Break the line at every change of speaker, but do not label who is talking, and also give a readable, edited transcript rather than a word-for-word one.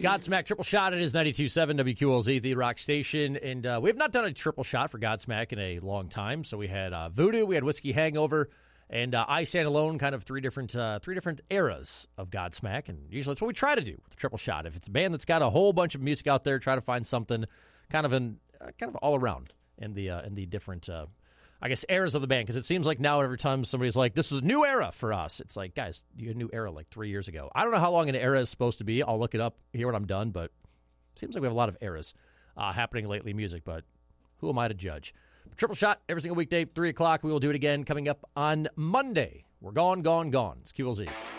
Godsmack Triple Shot. It is 92.7 WQLZ, the rock station. And we have not done a triple shot for Godsmack in a long time. So we had Voodoo, we had Whiskey Hangover, and I Stand Alone, kind of three different eras of Godsmack. And usually that's what we try to do with the triple shot. If it's a band that's got a whole bunch of music out there, try to find something kind of all around in the different eras of the band, because it seems like now every time somebody's like, this is a new era for us, it's like, guys, you had a new era like 3 years ago. I don't know how long an era is supposed to be. I'll look it up here when I'm done, but it seems like we have a lot of eras happening lately in music, but who am I to judge? Triple Shot every single weekday, 3 o'clock. We will do it again coming up on Monday. We're gone. It's QLZ.